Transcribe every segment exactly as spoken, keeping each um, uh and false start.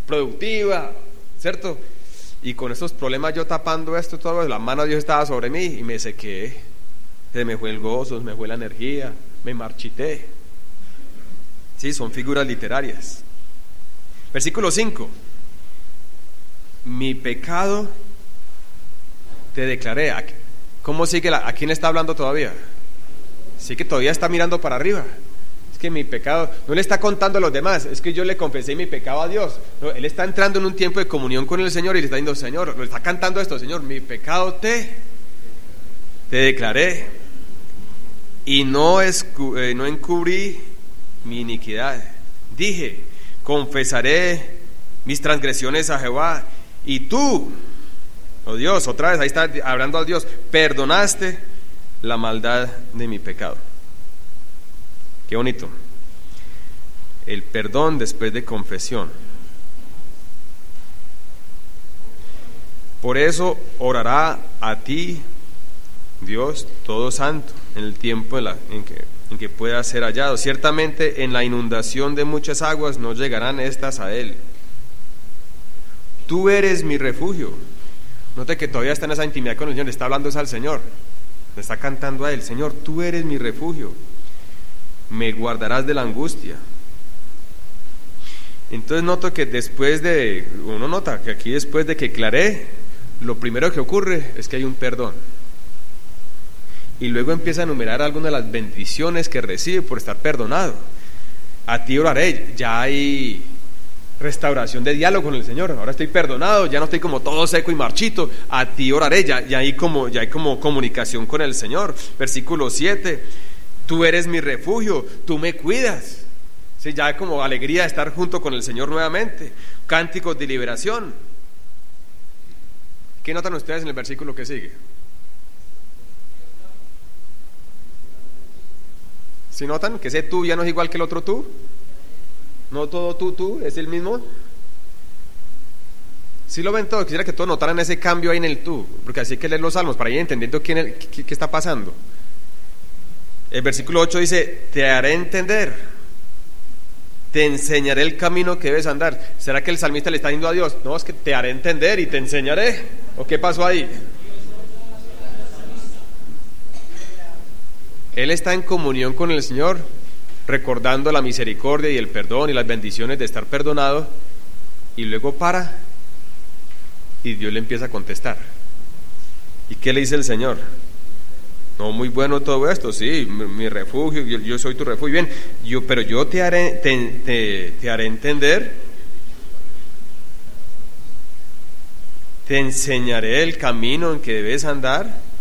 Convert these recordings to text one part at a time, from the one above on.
productiva, ¿cierto? Y con estos problemas yo tapando esto, todo, la mano de Dios estaba sobre mí y me sequé. Se me fue el gozo, se me fue la energía, me marchité. Sí, son figuras literarias. Versículo cinco. Mi pecado te declaré. ¿Cómo sigue? La, ¿A quién está hablando todavía? Sí que todavía está mirando para arriba. Es que mi pecado, no le está contando a los demás, es que yo le confesé mi pecado a Dios. No, él está entrando en un tiempo de comunión con el Señor y le está diciendo, Señor, le está cantando esto, Señor, mi pecado te, te declaré. Y no, escu, eh, no encubrí mi iniquidad. Dije, confesaré mis transgresiones a Jehová. Y tú, oh Dios, otra vez, ahí está hablando al Dios, perdonaste la maldad de mi pecado. Qué bonito. El perdón después de confesión. Por eso orará a ti, Dios todo santo, en el tiempo en, la, en, que, en que pueda ser hallado. Ciertamente en la inundación de muchas aguas no llegarán estas a él. Tú eres mi refugio. Note que todavía está en esa intimidad con el Señor, le está hablando es al Señor, le está cantando a él, Señor, tú eres mi refugio, me guardarás de la angustia. Entonces noto que después de, uno nota que aquí después de que claré, lo primero que ocurre es que hay un perdón. Y luego empieza a enumerar algunas de las bendiciones que recibe por estar perdonado. A ti oraré, ya hay restauración de diálogo con el Señor, ahora estoy perdonado, ya no estoy como todo seco y marchito, a ti oraré, ya, ya, hay, como, ya hay como comunicación con el Señor. Versículo siete, tú eres mi refugio, tú me cuidas. Sí, ya hay como alegría de estar junto con el Señor nuevamente. Cánticos de liberación. ¿Qué notan ustedes en el versículo que sigue? ¿Sí notan que ese tú ya no es igual que el otro tú? No todo tú, tú, es el mismo. Si lo ven todo, quisiera que todos notaran ese cambio ahí en el tú, porque así hay que leer los salmos para ir entendiendo quién es, qué, qué está pasando. El versículo ocho dice, te haré entender, te enseñaré el camino que debes andar. ¿Será que el salmista le está diciendo a Dios? No, es que te haré entender y te enseñaré. ¿O qué pasó ahí? Él está en comunión con el Señor, recordando la misericordia y el perdón y las bendiciones de estar perdonado, y luego para y Dios le empieza a contestar. ¿Y qué le dice el Señor? No, muy bueno todo esto, sí, mi, mi refugio, yo, yo soy tu refugio, bien, yo, pero yo te haré, te, te, te haré entender, te enseñaré el camino en que debes andar.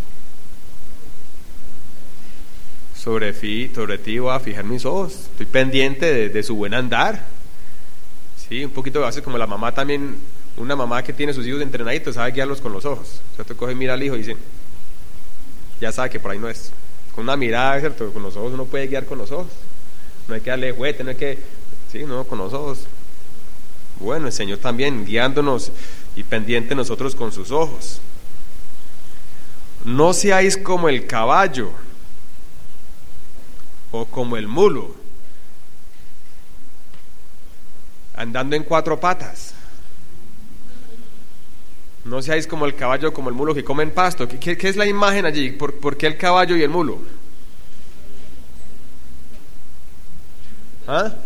Sobre, fi, sobre ti voy a fijar mis ojos, estoy pendiente de, de su buen andar. Sí, un poquito hace como la mamá también, una mamá que tiene sus hijos entrenaditos, sabe guiarlos con los ojos. O sea, te coge, mira al hijo y dice, ya sabe que por ahí no es. Con una mirada, ¿cierto? Con los ojos uno puede guiar con los ojos. No hay que darle juguete, no hay que, sí, no, con los ojos. Bueno, el Señor también guiándonos y pendiente nosotros con sus ojos. No seáis como el caballo o como el mulo, andando en cuatro patas. No seáis como el caballo o como el mulo que comen pasto. ¿Qué, qué, qué es la imagen allí? ¿Por, ¿Por qué el caballo y el mulo? ¿Ah?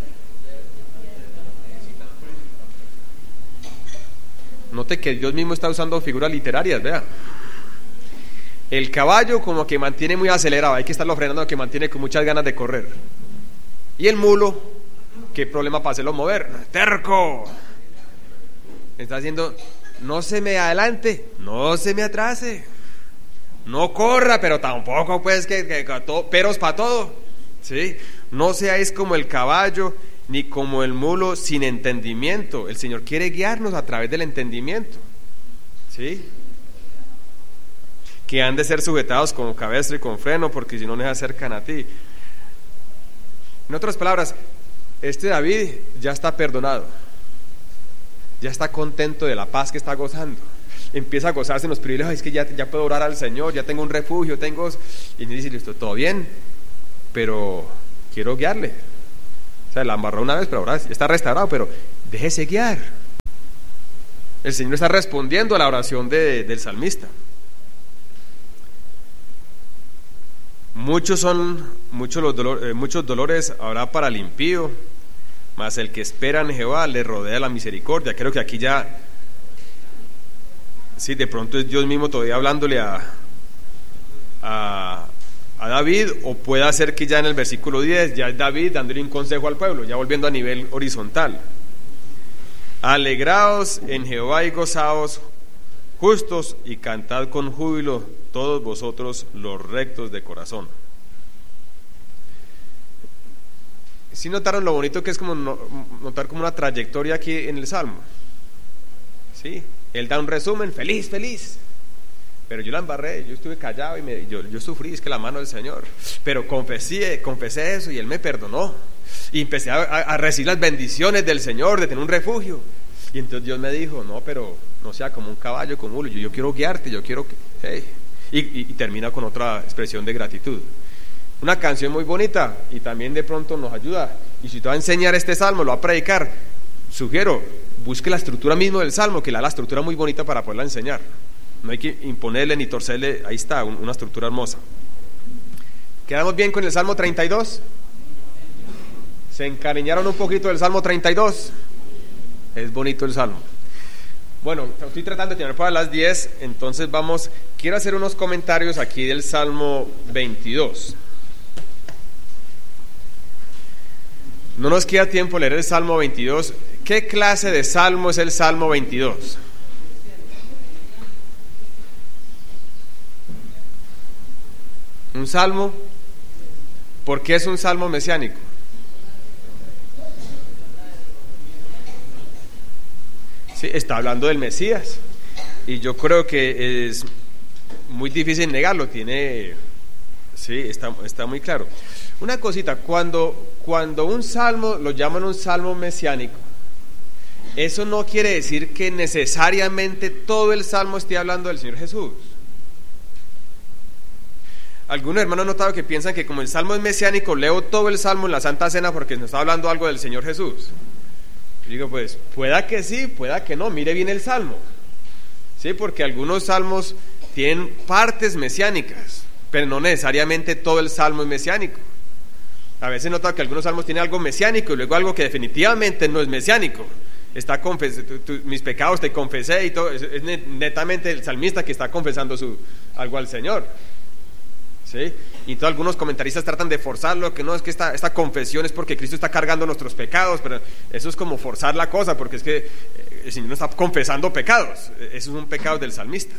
Note que Dios mismo está usando figuras literarias, vea. El caballo como que mantiene muy acelerado, hay que estarlo frenando, que mantiene con muchas ganas de correr. Y el mulo, ¿qué problema para hacerlo mover? ¡Terco! Está haciendo, no se me adelante, no se me atrase, no corra, pero tampoco pues que, que, que todo, peros para todo, ¿sí? No seáis como el caballo ni como el mulo sin entendimiento. El Señor quiere guiarnos a través del entendimiento, ¿sí? Que han de ser sujetados con cabestro y con freno, porque si no, no se acercan a ti. En otras palabras, este David ya está perdonado, ya está contento de la paz que está gozando, empieza a gozarse en los privilegios. Es que ya, ya puedo orar al Señor, ya tengo un refugio, tengo, y dice, listo, todo bien, pero quiero guiarle. O sea, la embarró una vez, pero ahora está restaurado, pero déjese guiar. El Señor está respondiendo a la oración de, del salmista. Muchos son, muchos, los dolor, eh, muchos dolores habrá para el impío, mas el que espera en Jehová le rodea la misericordia. Creo que aquí ya, sí, de pronto es Dios mismo todavía hablándole a, a, a David, o puede ser que ya en el versículo diez ya es David dándole un consejo al pueblo, ya volviendo a nivel horizontal. Alegraos en Jehová y gozaos justos, y cantad con júbilo todos vosotros los rectos de corazón. ¿Sí notaron lo bonito que es como no, notar como una trayectoria aquí en el Salmo? Sí, él da un resumen, feliz, feliz, pero yo la embarré, yo estuve callado y me, yo, yo sufrí, es que la mano del Señor, pero confesé, confesé eso y Él me perdonó, y empecé a, a, a recibir las bendiciones del Señor, de tener un refugio. Y entonces Dios me dijo, no, pero no sea como un caballo, como un mulo, yo, yo quiero guiarte, yo quiero que... Hey. Y, y, y termina con otra expresión de gratitud. Una canción muy bonita, y también de pronto nos ayuda. Y si te va a enseñar este salmo, lo va a predicar, sugiero, busque la estructura mismo del salmo, que le da la estructura muy bonita para poderla enseñar. No hay que imponerle ni torcerle, ahí está, un, una estructura hermosa. ¿Quedamos bien con el Salmo treinta y dos? ¿Se encariñaron un poquito del Salmo treinta y dos? Es bonito el Salmo. Bueno, estoy tratando de terminar para las diez, entonces vamos, quiero hacer unos comentarios aquí del Salmo veintidós. No nos queda tiempo leer el Salmo veintidós. ¿Qué clase de salmo es el Salmo veintidós? ¿Un salmo? ¿Por qué es un salmo mesiánico? Sí, está hablando del Mesías, y yo creo que es muy difícil negarlo, tiene, sí, está, está muy claro. Una cosita, cuando, cuando un salmo lo llaman un salmo mesiánico, eso no quiere decir que necesariamente todo el salmo esté hablando del Señor Jesús. Algunos hermanos han notado que piensan que como el salmo es mesiánico, leo todo el salmo en la Santa Cena porque nos está hablando algo del Señor Jesús. Yo digo, pues, pueda que sí, pueda que no, mire bien el salmo. Sí, porque algunos salmos tienen partes mesiánicas, pero no necesariamente todo el salmo es mesiánico. A veces he notado que algunos salmos tienen algo mesiánico y luego algo que definitivamente no es mesiánico. Está confes- tu, tu, mis pecados te confesé y todo, es, es netamente el salmista que está confesando su, algo al Señor. ¿Sí? Y entonces algunos comentaristas tratan de forzarlo, que no, es que esta, esta confesión es porque Cristo está cargando nuestros pecados, pero eso es como forzar la cosa, porque es que el Señor no está confesando pecados, esos son pecados del salmista.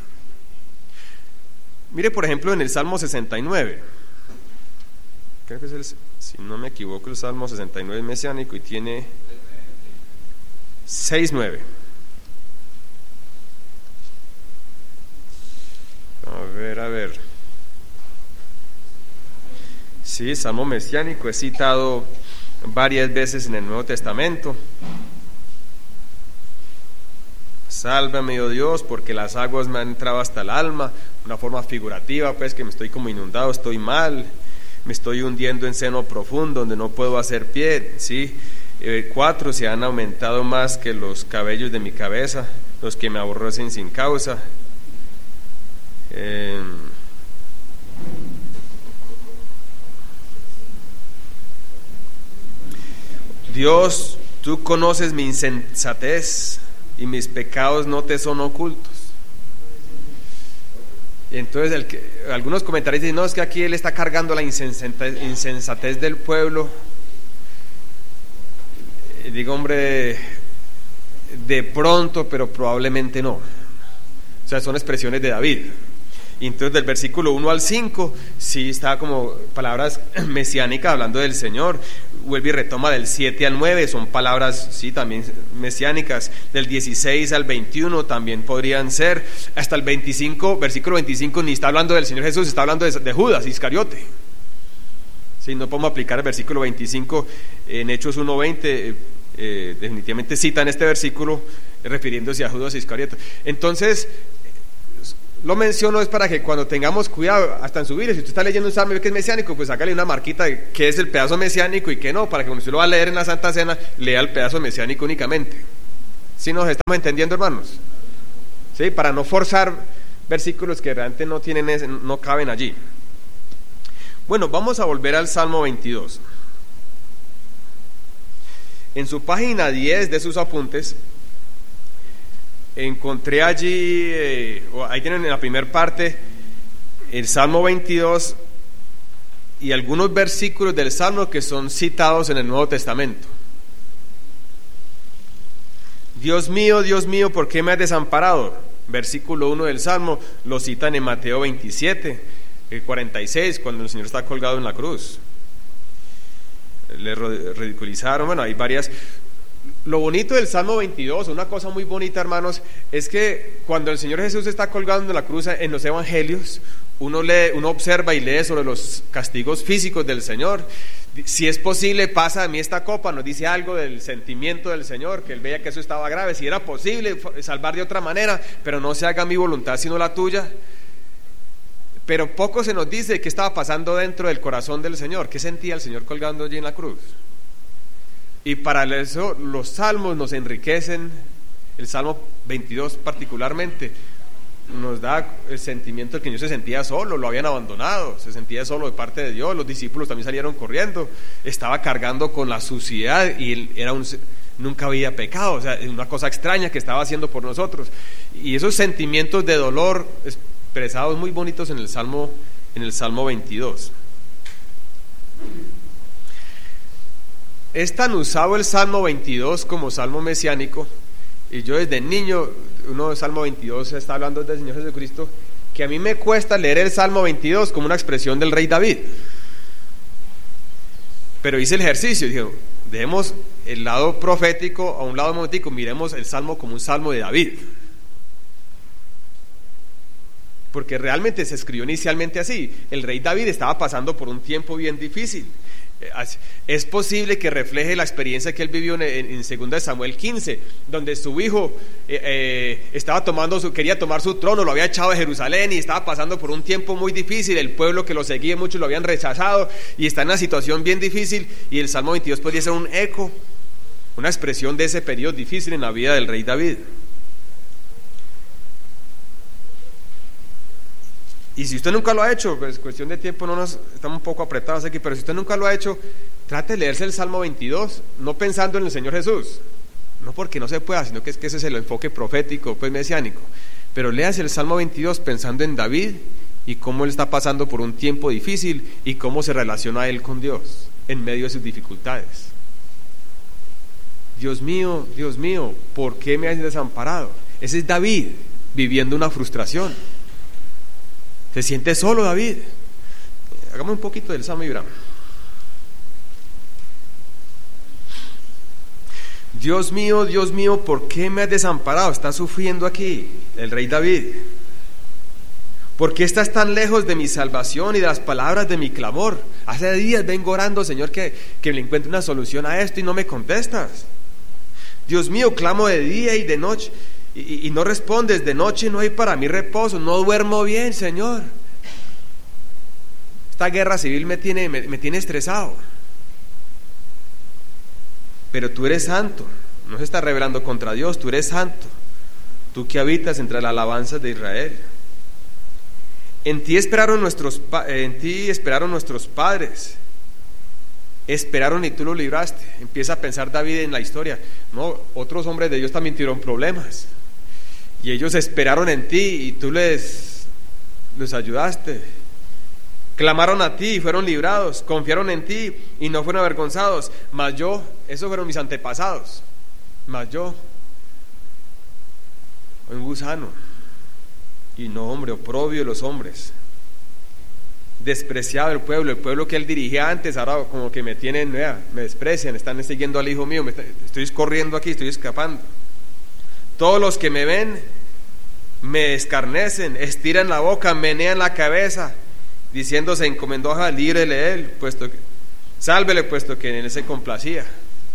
Mire por ejemplo en el Salmo sesenta y nueve, creo que es el, si no me equivoco, el Salmo sesenta y nueve es mesiánico y tiene seis nueve. A ver, a ver. Sí, Salmo mesiánico es citado varias veces en el Nuevo Testamento. Sálvame, oh Dios, porque las aguas me han entrado hasta el alma. Una forma figurativa, pues, que me estoy como inundado, estoy mal, me estoy hundiendo en seno profundo donde no puedo hacer pie. Sí, eh, cuatro, se han aumentado más que los cabellos de mi cabeza, los que me aborrecen sin causa. Eh, Dios, tú conoces mi insensatez y mis pecados no te son ocultos. Y entonces el que, algunos comentarios dicen, no, es que aquí él está cargando la insensatez, insensatez del pueblo. Y digo, hombre, de pronto, pero probablemente no. O sea, son expresiones de David. Y entonces del versículo uno al cinco sí está como palabras mesiánicas hablando del Señor. Vuelve y retoma del siete al nueve, son palabras sí también mesiánicas. Del dieciséis al veintiuno también podrían ser. Hasta el veinticinco, versículo veinticinco, ni está hablando del Señor Jesús, está hablando de, de Judas Iscariote. Sí, no podemos aplicar el versículo veinticinco en Hechos uno veinte, eh, eh, definitivamente citan este versículo eh, refiriéndose a Judas Iscariote. Entonces lo menciono es para que cuando tengamos cuidado, hasta en su Biblia, si usted está leyendo un salmo que es mesiánico, pues hágale una marquita de qué es el pedazo mesiánico y qué no, para que cuando usted lo va a leer en la Santa Cena, lea el pedazo mesiánico únicamente. ¿Sí nos estamos entendiendo, hermanos? ¿sí? Para no forzar versículos que realmente no tienen ese, no caben allí. Bueno, vamos a volver al Salmo veintidós. En su página diez de sus apuntes encontré allí, eh, ahí tienen en la primera parte el Salmo veintidós y algunos versículos del Salmo que son citados en el Nuevo Testamento. Dios mío, Dios mío, ¿por qué me has desamparado? Versículo uno del Salmo lo citan en Mateo veintisiete, el cuarenta y seis, cuando el Señor está colgado en la cruz. Le ridiculizaron, bueno, hay varias. Lo bonito del Salmo veintidós, una cosa muy bonita, hermanos, es que cuando el Señor Jesús está colgado en la cruz en los evangelios, uno lee, uno observa y lee sobre los castigos físicos del Señor. Si es posible, pasa de mí esta copa, nos dice algo del sentimiento del Señor, que él veía que eso estaba grave, si era posible salvar de otra manera, pero no se haga mi voluntad sino la tuya. Pero poco se nos dice qué estaba pasando dentro del corazón del Señor, qué sentía el Señor colgando allí en la cruz. Y para eso los salmos nos enriquecen, el Salmo veintidós particularmente, nos da el sentimiento de que el Señor se sentía solo, lo habían abandonado, se sentía solo de parte de Dios, los discípulos también salieron corriendo, estaba cargando con la suciedad y él era un, nunca había pecado, o sea, una cosa extraña que estaba haciendo por nosotros. Y esos sentimientos de dolor expresados muy bonitos en el Salmo, en el Salmo veintidós. Es tan usado el Salmo veintidós como Salmo mesiánico, y yo desde niño, uno de Salmo veintidós está hablando del Señor Jesucristo, que a mí me cuesta leer el Salmo veintidós como una expresión del rey David. Pero hice el ejercicio, dije, dejemos el lado profético a un lado momentico, miremos el Salmo como un Salmo de David. Porque realmente se escribió inicialmente así. El rey David estaba pasando por un tiempo bien difícil. Es posible que refleje la experiencia que él vivió en, en segunda de Samuel quince, donde su hijo eh, eh, estaba tomando su, quería tomar su trono, lo había echado de Jerusalén y estaba pasando por un tiempo muy difícil. El pueblo que lo seguía, muchos lo habían rechazado y está en una situación bien difícil, y el Salmo veintidós podría ser un eco, una expresión de ese periodo difícil en la vida del rey David. Y si usted nunca lo ha hecho, pues cuestión de tiempo, no nos estamos un poco apretados aquí, pero si usted nunca lo ha hecho, trate de leerse el Salmo veintidós, no pensando en el Señor Jesús, no porque no se pueda, sino que es que ese es el enfoque profético, pues mesiánico. Pero léase el Salmo veintidós pensando en David y cómo él está pasando por un tiempo difícil y cómo se relaciona él con Dios en medio de sus dificultades. Dios mío, Dios mío, ¿por qué me has desamparado? Ese es David viviendo una frustración. Se siente solo David. Hagamos un poquito del Salmo y verán. Dios mío, Dios mío, ¿por qué me has desamparado? Está sufriendo aquí el rey David. ¿Por qué estás tan lejos de mi salvación y de las palabras de mi clamor? Hace días vengo orando, Señor, que, que le encuentre una solución a esto y no me contestas. Dios mío, clamo de día y de noche y, y no respondes. De noche no hay para mí reposo, no duermo bien, Señor. Esta guerra civil me tiene, me, me tiene estresado. Pero tú eres santo, no se está rebelando contra Dios, tú eres santo, tú que habitas entre las alabanzas de Israel. En ti esperaron nuestros, en ti esperaron nuestros padres, esperaron y tú los libraste. Empieza a pensar David en la historia. No, otros hombres de Dios también tuvieron problemas y ellos esperaron en ti y tú les, les ayudaste. Clamaron a ti y fueron librados, confiaron en ti y no fueron avergonzados. Mas yo, esos fueron mis antepasados, mas yo, un gusano y no hombre, oprobio de los hombres, despreciado el pueblo, el pueblo que él dirigía antes, ahora como que me tienen, vea, me desprecian, están siguiendo al hijo mío, me está, estoy corriendo aquí, estoy escapando. Todos los que me ven me escarnecen, estiran la boca, menean la cabeza, diciendo se encomendó a líbrele él, puesto que, sálvele, puesto que en él se complacía.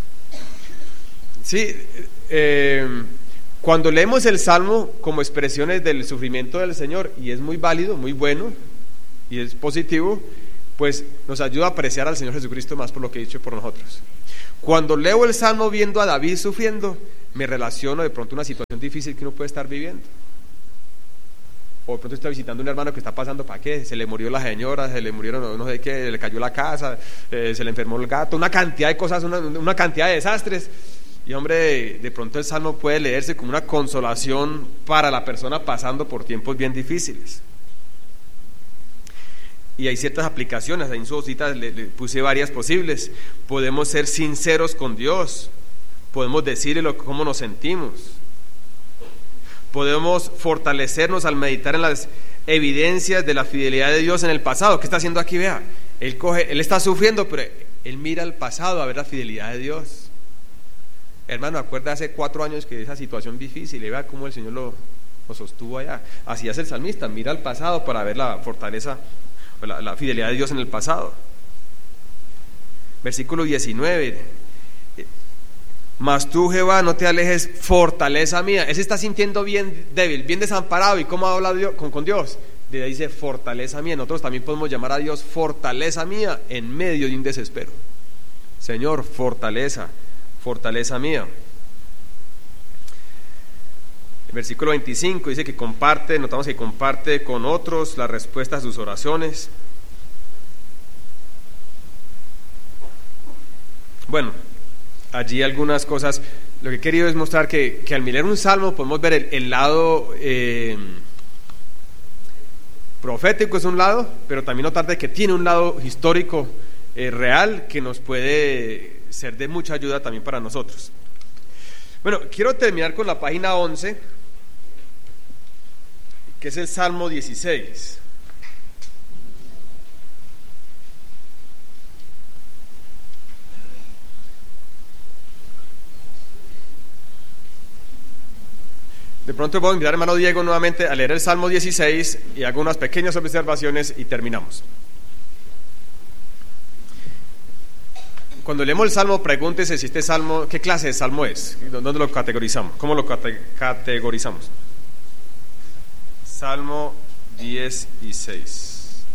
Sí, eh, cuando leemos el Salmo como expresiones del sufrimiento del Señor, y es muy válido, muy bueno, y es positivo, pues nos ayuda a apreciar al Señor Jesucristo más por lo que he dicho por nosotros. Cuando leo el Salmo viendo a David sufriendo, me relaciono de pronto a una situación difícil que uno puede estar viviendo. o de pronto está visitando un hermano que está pasando, ¿para qué? Se le murió la señora, se le murieron no, no sé qué, le cayó la casa, eh, se le enfermó el gato, una cantidad de cosas, una, una cantidad de desastres. Y hombre, de pronto el salmo puede leerse como una consolación para la persona pasando por tiempos bien difíciles. Y hay ciertas aplicaciones, ahí en su hojita le, le puse varias posibles. Podemos ser sinceros con Dios, podemos decirle lo, cómo nos sentimos, podemos fortalecernos al meditar en las evidencias de la fidelidad de Dios en el pasado. ¿Qué está haciendo aquí? Vea, él coge, él está sufriendo, pero él mira al pasado a ver la fidelidad de Dios. Hermano, acuerda hace cuatro años que esa situación difícil, y vea cómo el Señor lo, lo sostuvo allá. Así hace el salmista, mira al pasado para ver la fortaleza, la, la fidelidad de Dios en el pasado. Versículo diecinueve: mas tú, Jehová, no te alejes, fortaleza mía. Él se está sintiendo bien débil, bien desamparado. ¿Y cómo habla Dios, con, con Dios? Le dice fortaleza mía. Nosotros también podemos llamar a Dios fortaleza mía en medio de un desespero. Señor, fortaleza, fortaleza mía. El versículo veinticinco dice que comparte, notamos que comparte con otros la respuesta a sus oraciones. Bueno, allí algunas cosas. Lo que he querido es mostrar que, que al mirar un salmo podemos ver el, el lado eh, profético es un lado, pero también notar de que tiene un lado histórico eh, real que nos puede ser de mucha ayuda también para nosotros. Bueno, quiero terminar con la página once, que es el Salmo dieciséis. De pronto voy a invitar al hermano Diego nuevamente a leer el Salmo dieciséis y hago unas pequeñas observaciones y terminamos. Cuando leemos el Salmo, pregúntese si este Salmo, ¿qué clase de Salmo es? ¿Dónde lo categorizamos? ¿Cómo lo cate- categorizamos? Salmo dieciséis.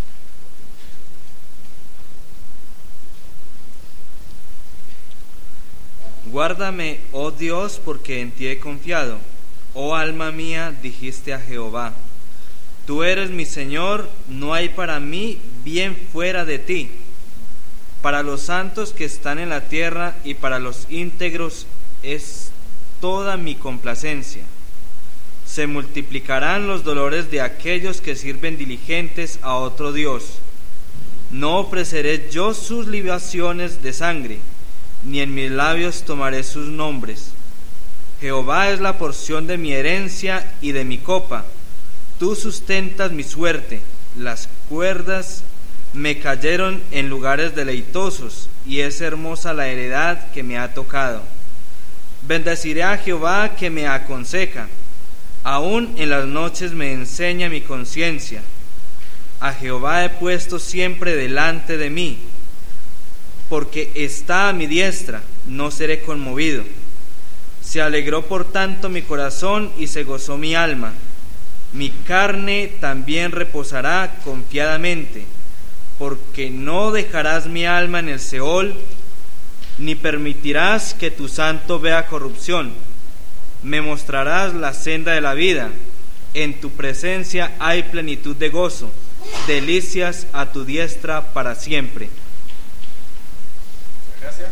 Guárdame, oh Dios, porque en ti he confiado. Oh alma mía, dijiste a Jehová, tú eres mi Señor, no hay para mí bien fuera de ti. Para los santos que están en la tierra y para los íntegros es toda mi complacencia. Se multiplicarán los dolores de aquellos que sirven diligentes a otro Dios. No ofreceré yo sus libaciones de sangre, ni en mis labios tomaré sus nombres. Jehová es la porción de mi herencia y de mi copa. Tú sustentas mi suerte. Las cuerdas me cayeron en lugares deleitosos, y es hermosa la heredad que me ha tocado. Bendeciré a Jehová que me aconseja. Aún en las noches me enseña mi conciencia. A Jehová he puesto siempre delante de mí. Porque está a mi diestra, no seré conmovido. Se alegró por tanto mi corazón y se gozó mi alma. Mi carne también reposará confiadamente, porque no dejarás mi alma en el Seol, ni permitirás que tu santo vea corrupción. Me mostrarás la senda de la vida. En tu presencia hay plenitud de gozo, delicias a tu diestra para siempre. Gracias.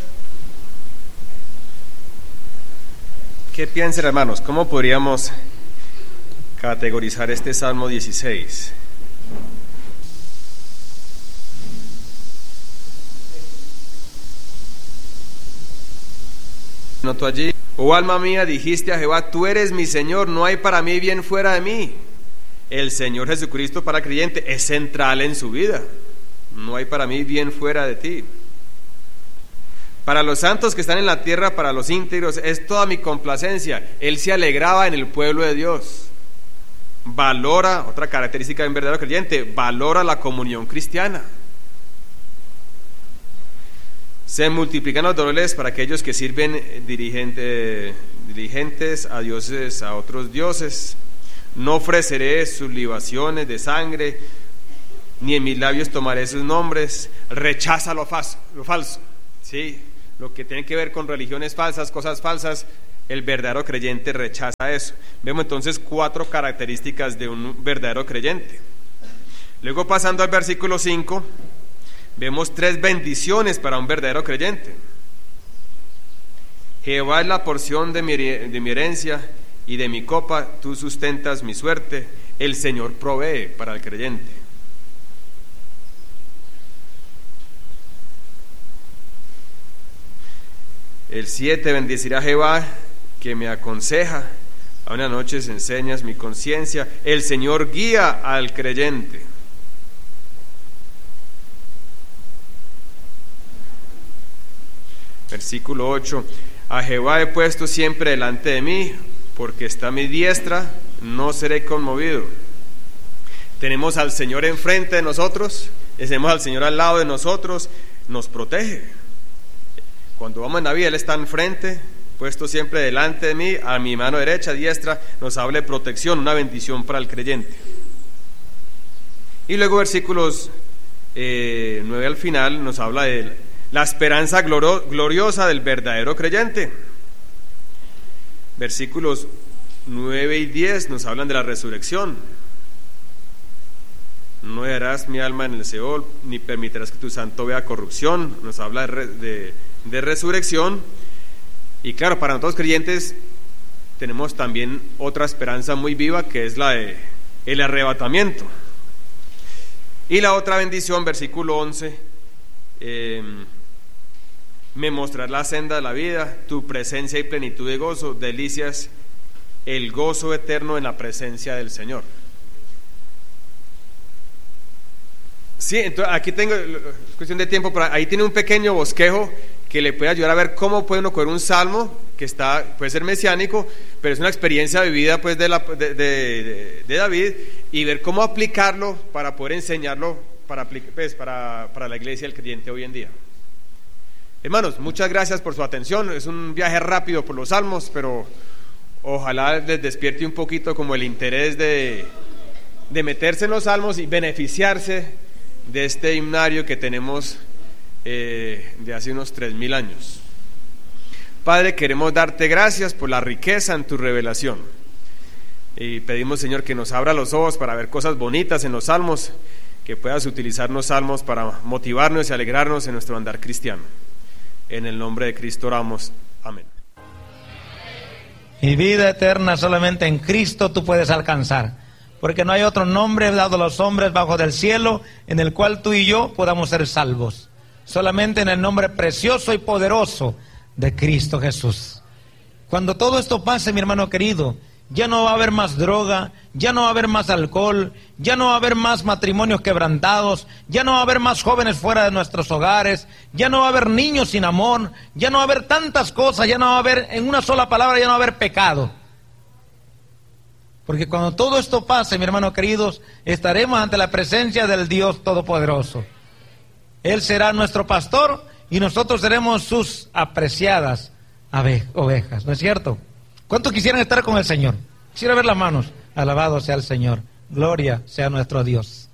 ¿Qué piensan, hermanos? ¿Cómo podríamos categorizar este Salmo dieciséis? Noto allí: oh alma mía, dijiste a Jehová, tú eres mi Señor, no hay para mí bien fuera de mí. El Señor Jesucristo para el creyente es central en su vida. No hay para mí bien fuera de ti. Para los santos que están en la tierra, para los íntegros, es toda mi complacencia. Él se alegraba en el pueblo de Dios. Valora, otra característica de un verdadero creyente, valora la comunión cristiana. Se multiplican los dolores para aquellos que sirven dirigente, diligentes a dioses, a otros dioses. No ofreceré sus libaciones de sangre, ni en mis labios tomaré sus nombres. Rechaza lo falso, lo falso, ¿sí? Lo que tiene que ver con religiones falsas, cosas falsas, el verdadero creyente rechaza eso. Vemos entonces cuatro características de un verdadero creyente. Luego, pasando al versículo cinco, vemos tres bendiciones para un verdadero creyente. Jehová es la porción de mi, de mi herencia, y de mi copa tú sustentas mi suerte. El Señor provee para el creyente. El siete, bendecirá a Jehová que me aconseja, a una noche enseñas mi conciencia. El Señor guía al creyente. Versículo ocho, a Jehová he puesto siempre delante de mí, porque está a mi diestra, no seré conmovido. Tenemos al Señor enfrente de nosotros, tenemos al Señor al lado de nosotros, nos protege. Cuando vamos en la vida, Él está enfrente, puesto siempre delante de mí, a mi mano derecha, diestra, nos habla de protección, una bendición para el creyente. Y luego versículos eh, nueve al final nos habla de la esperanza gloriosa del verdadero creyente. Versículos nueve y diez nos hablan de la resurrección. No dejarás mi alma en el Seol, ni permitirás que tu santo vea corrupción. Nos habla de, de, de resurrección. Y claro, para nosotros creyentes tenemos también otra esperanza muy viva, que es la de el arrebatamiento. Y la otra bendición, versículo once, eh, me mostrarás la senda de la vida, tu presencia y plenitud de gozo, delicias, el gozo eterno en la presencia del Señor. Sí, entonces aquí tengo, es cuestión de tiempo, pero ahí tiene un pequeño bosquejo que le puede ayudar a ver cómo puede uno coger un salmo que está, puede ser mesiánico, pero es una experiencia vivida pues de, la, de, de, de, de David, y ver cómo aplicarlo para poder enseñarlo para, pues, para, para la iglesia del creyente hoy en día. Hermanos, muchas gracias por su atención. Es un viaje rápido por los salmos, pero ojalá les despierte un poquito como el interés de, de meterse en los salmos y beneficiarse de este himnario que tenemos eh, de hace unos tres mil años. Padre, queremos darte gracias por la riqueza en tu revelación, y pedimos, Señor, que nos abra los ojos para ver cosas bonitas en los salmos, que puedas utilizar los salmos para motivarnos y alegrarnos en nuestro andar cristiano. En el nombre de Cristo oramos. Amén. Y vida eterna solamente en Cristo tú puedes alcanzar, porque no hay otro nombre dado a los hombres bajo del cielo en el cual tú y yo podamos ser salvos. Solamente en el nombre precioso y poderoso de Cristo Jesús. Cuando todo esto pase, mi hermano querido, ya no va a haber más droga, ya no va a haber más alcohol, ya no va a haber más matrimonios quebrantados, ya no va a haber más jóvenes fuera de nuestros hogares, ya no va a haber niños sin amor, ya no va a haber tantas cosas, ya no va a haber, en una sola palabra, ya no va a haber pecado. Porque cuando todo esto pase, mi hermano queridos, estaremos ante la presencia del Dios Todopoderoso. Él será nuestro pastor y nosotros seremos sus apreciadas ovejas, ¿no es cierto? ¿Cuántos quisieran estar con el Señor? Quisiera ver las manos. Alabado sea el Señor. Gloria sea nuestro Dios.